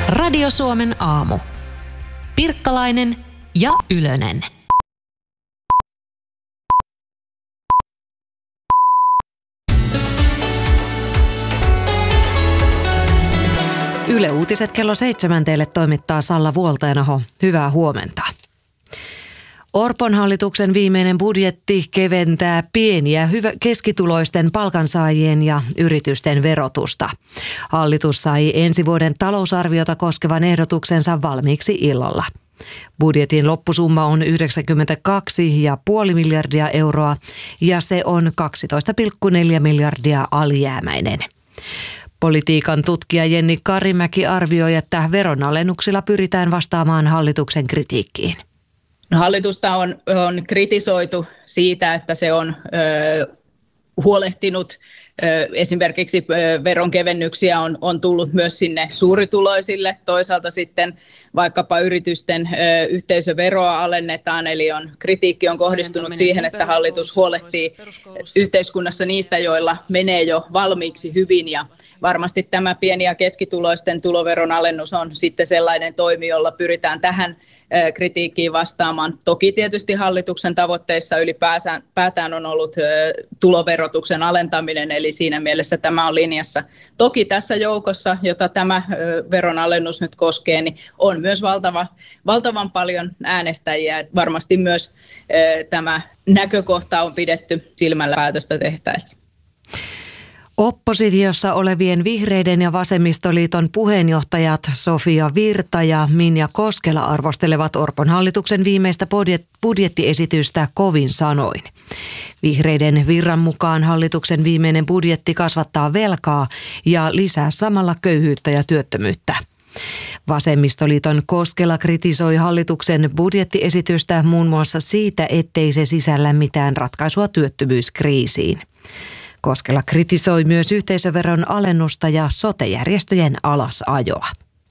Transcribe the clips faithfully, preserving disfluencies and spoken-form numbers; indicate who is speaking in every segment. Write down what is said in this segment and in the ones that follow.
Speaker 1: Radio Suomen aamu. Pirkkalainen ja Ylönen.
Speaker 2: Yle Uutiset kello seitsemän teille toimittaa Salla Vuoltainaho. Hyvää huomenta. Orpon hallituksen viimeinen budjetti keventää pieniä hyvä, keskituloisten palkansaajien ja yritysten verotusta. Hallitus sai ensi vuoden talousarviota koskevan ehdotuksensa valmiiksi illalla. Budjetin loppusumma on yhdeksänkymmentäkaksi pilkku viisi miljardia euroa ja se on kaksitoista pilkku neljä miljardia alijäämäinen. Politiikan tutkija Jenni Karimäki arvioi, että veronalennuksilla pyritään vastaamaan hallituksen kritiikkiin.
Speaker 3: Hallitusta on, on kritisoitu siitä, että se on ö, huolehtinut. Ö, esimerkiksi ö, veronkevennyksiä on, on tullut myös sinne suurituloisille. Toisaalta sitten vaikkapa yritysten ö, yhteisöveroa alennetaan, eli on, kritiikki on kohdistunut siihen, että hallitus huolehtii yhteiskunnassa niistä, joilla menee jo valmiiksi hyvin. Ja varmasti tämä pieni- ja keskituloisten tuloveron alennus on sitten sellainen toimi, jolla pyritään tähän kritiikkiin vastaamaan. Toki tietysti hallituksen tavoitteissa ylipäätään on ollut tuloverotuksen alentaminen, eli siinä mielessä tämä on linjassa. Toki tässä joukossa, jota tämä veronalennus nyt koskee, niin on myös valtava, valtavan paljon äänestäjiä. Varmasti myös tämä näkökohta on pidetty silmällä päätöstä tehtäessä.
Speaker 2: Oppositiossa olevien Vihreiden ja Vasemmistoliiton puheenjohtajat Sofia Virta ja Minja Koskela arvostelevat Orpon hallituksen viimeistä budjettiesitystä kovin sanoin. Vihreiden Virran mukaan hallituksen viimeinen budjetti kasvattaa velkaa ja lisää samalla köyhyyttä ja työttömyyttä. Vasemmistoliiton Koskela kritisoi hallituksen budjettiesitystä muun muassa siitä, ettei se sisällä mitään ratkaisua työttömyyskriisiin. Koskela kritisoi myös yhteisöveron alennusta ja sote-järjestöjen alasajoa.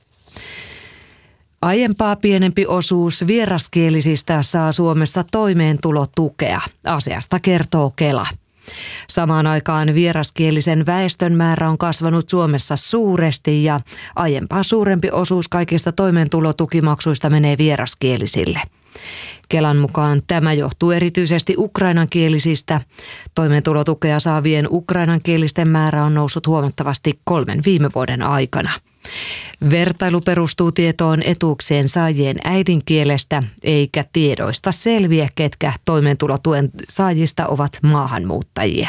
Speaker 2: Aiempaa pienempi osuus vieraskielisistä saa Suomessa toimeentulotukea. Asiasta kertoo Kela. Samaan aikaan vieraskielisen väestön määrä on kasvanut Suomessa suuresti ja aiempaa suurempi osuus kaikista toimeentulotukimaksuista menee vieraskielisille. Kelan mukaan tämä johtuu erityisesti ukrainankielisistä. Toimeentulotukea saavien ukrainankielisten määrä on noussut huomattavasti kolmen viime vuoden aikana. Vertailu perustuu tietoon etuuksien saajien äidinkielestä, eikä tiedoista selviä, ketkä toimeentulotuen saajista ovat maahanmuuttajia.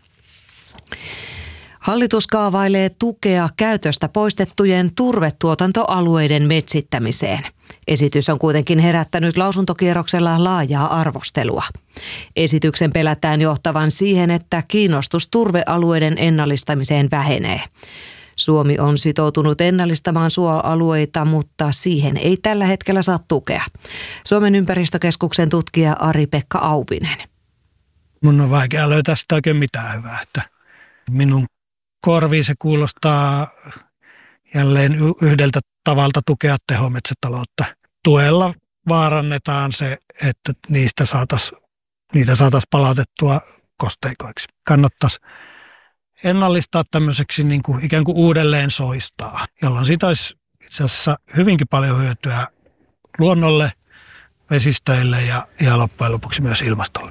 Speaker 2: Hallitus kaavailee tukea käytöstä poistettujen turvetuotantoalueiden metsittämiseen. Esitys on kuitenkin herättänyt lausuntokierroksella laajaa arvostelua. Esityksen pelätään johtavan siihen, että kiinnostus turvealueiden ennallistamiseen vähenee. Suomi on sitoutunut ennallistamaan suoalueita, mutta siihen ei tällä hetkellä saa tukea. Suomen ympäristökeskuksen tutkija Ari-Pekka Auvinen.
Speaker 4: Mun on vaikea löytää sitä oikein mitään hyvää. Että minun korviin se kuulostaa jälleen yhdeltä tavalta tukea tehometsätaloutta. Tuella vaarannetaan se, että niistä saataisiin niitä saatais palautettua kosteikoiksi. Kannattaisi ennallistaa tämmöiseksi niin kuin ikään kuin uudelleen soistaa, jolloin siitä olisi itse asiassa hyvinkin paljon hyötyä luonnolle, vesistöille ja, ja loppujen lopuksi myös ilmastolle.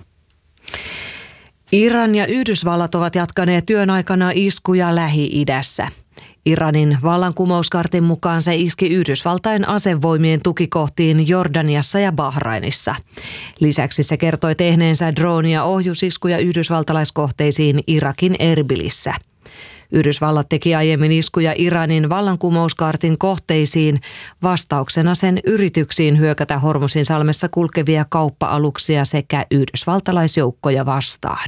Speaker 2: Iran ja Yhdysvallat ovat jatkaneet työn aikana iskuja Lähi-idässä. Iranin vallankumouskartin mukaan se iski Yhdysvaltain asevoimien tukikohtiin Jordaniassa ja Bahrainissa. Lisäksi se kertoi tehneensä drone- ja ohjusiskuja yhdysvaltalaiskohteisiin Irakin Erbilissä. Yhdysvallat teki aiemmin iskuja Iranin vallankumouskartin kohteisiin vastauksena sen yrityksiin hyökätä Hormuzinsalmessa kulkevia kauppa-aluksia sekä yhdysvaltalaisjoukkoja vastaan.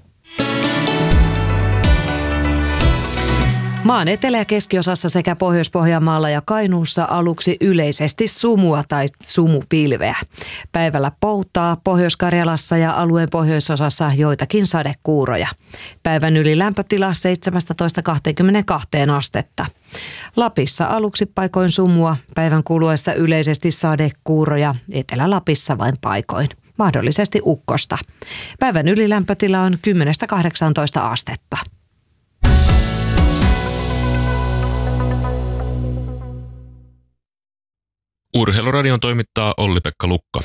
Speaker 2: Maan etelä- ja keskiosassa sekä Pohjois-Pohjanmaalla ja Kainuussa aluksi yleisesti sumua tai sumupilveä. Päivällä poutaa Pohjois-Karjalassa ja alueen pohjoisosassa joitakin sadekuuroja. Päivän yli lämpötila seitsemäntoista kaksikymmentäkaksi astetta. Lapissa aluksi paikoin sumua, päivän kuluessa yleisesti sadekuuroja, Etelä-Lapissa vain paikoin. Mahdollisesti ukkosta. Päivän ylilämpötila on kymmenestä kahdeksaantoista astetta.
Speaker 5: Urheiluradion toimittaa Olli-Pekka Lukka.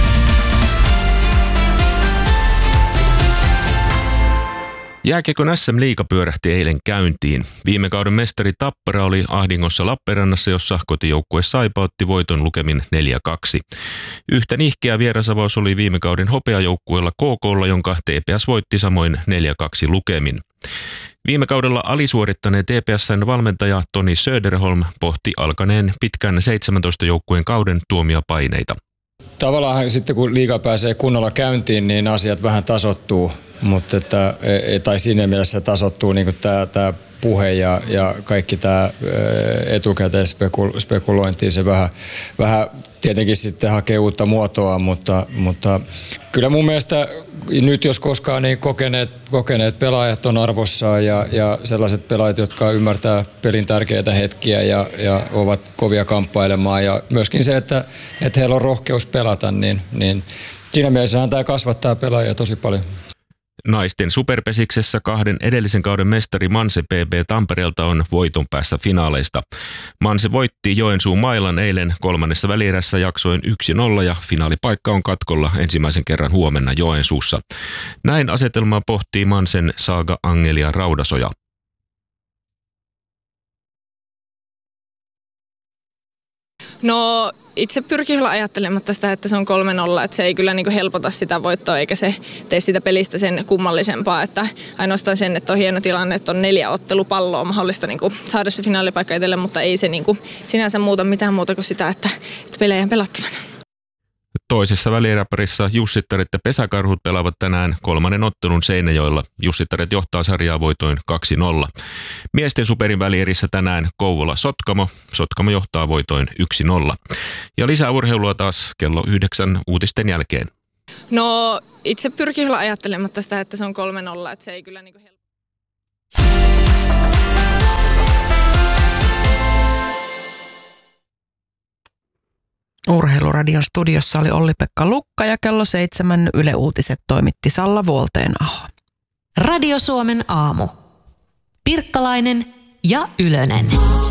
Speaker 5: Jääkiekon S M-liiga pyörähti eilen käyntiin. Viime kauden mestari Tappara oli ahdingossa Lappeenrannassa, jossa kotijoukkue Saipa otti voiton lukemin neljä kaksi. Yhtä nihkeä vierasavaus oli viime kauden hopeajoukkueella K K:lla, jonka T P S voitti samoin neljä kaksi lukemin. Viime kaudella alisuorittaneen T P S:n valmentaja Toni Söderholm pohti alkaneen pitkän seitsemäntoista joukkueen kauden tuomia paineita.
Speaker 6: Tavallaan sitten kun liiga pääsee kunnolla käyntiin, niin asiat vähän tasoittuu, mutta että, tai siinä mielessä tasoittuu niin kuin tämä, tämä puhe ja, ja kaikki tämä etukäteen spekulointi, se vähän, vähän tietenkin sitten hakee uutta muotoa, mutta, mutta kyllä mun mielestä nyt jos koskaan niin kokeneet, kokeneet pelaajat on arvossaan ja, ja sellaiset pelaajat, jotka ymmärtää pelin tärkeitä hetkiä ja, ja ovat kovia kamppailemaan ja myöskin se, että, että heillä on rohkeus pelata, niin, niin siinä mielessähän tämä kasvattaa pelaajia tosi paljon.
Speaker 5: Naisten superpesiksessä kahden edellisen kauden mestari Manse P B Tampereelta on voiton päässä finaaleista. Manse voitti Joensuun Mailan eilen kolmannessa välierässä jaksoen yksi nolla ja finaalipaikka on katkolla ensimmäisen kerran huomenna Joensuussa. Näin asetelmaa pohtii Mansen Saaga Angelia Raudasoja.
Speaker 7: No itse pyrkii kyllä ajattelematta sitä, että se on kolme nolla, että se ei kyllä niin helpota sitä voittoa eikä se tee sitä pelistä sen kummallisempaa, että ainoastaan sen, että on hieno tilanne, että on neljä ottelupalloa mahdollista niin saada se finaalipaikka itselle, mutta ei se niin sinänsä muuta mitään muuta kuin sitä, että, että pelejä on pelattavana.
Speaker 5: Toisessa välieräparissa Jussittaret ja Pesäkarhut pelaavat tänään kolmannen ottelun Seinäjoella. Jussittaret johtaa sarjaa voitoin kaksi nolla. Miesten superin välierissä tänään Kouvola-Sotkamo. Sotkamo johtaa voitoin yksi nolla. Ja lisää urheilua taas kello yhdeksän uutisten jälkeen.
Speaker 7: No itse pyrkii kyllä ajattelematta sitä, että se on kolme nolla, että se ei kyllä niin helpota.
Speaker 8: Urheiluradion studiossa oli Olli-Pekka Lukka ja kello seitsemän Yle Uutiset toimitti Salla Vuolteenaho.
Speaker 1: Radio Suomen aamu. Pirkkalainen ja Ylönen.